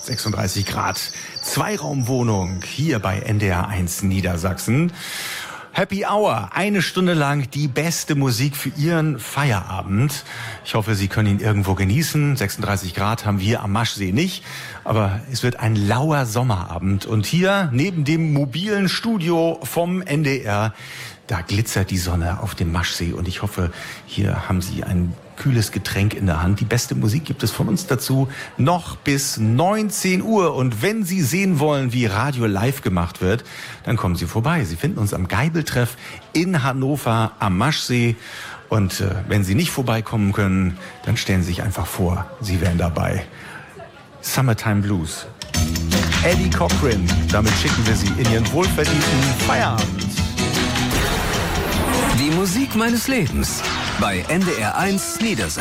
36 Grad. Zweiraumwohnung hier bei NDR 1 Niedersachsen. Happy Hour, 1 Stunde lang die beste Musik für Ihren Feierabend. Ich hoffe, Sie können ihn irgendwo genießen. 36 Grad haben wir am Maschsee nicht, aber es wird ein lauer Sommerabend. Und hier neben dem mobilen Studio vom NDR, da glitzert die Sonne auf dem Maschsee. Und ich hoffe, hier haben Sie ein kühles Getränk in der Hand. Die beste Musik gibt es von uns dazu noch bis 19 Uhr. Und wenn Sie sehen wollen, wie Radio live gemacht wird, dann kommen Sie vorbei. Sie finden uns am Geibeltreff in Hannover am Maschsee. Und wenn Sie nicht vorbeikommen können, dann stellen Sie sich einfach vor, Sie wären dabei. Summertime Blues. Eddie Cochran, damit schicken wir Sie in Ihren wohlverdienten Feierabend. Die Musik meines Lebens bei NDR 1 Niedersachsen.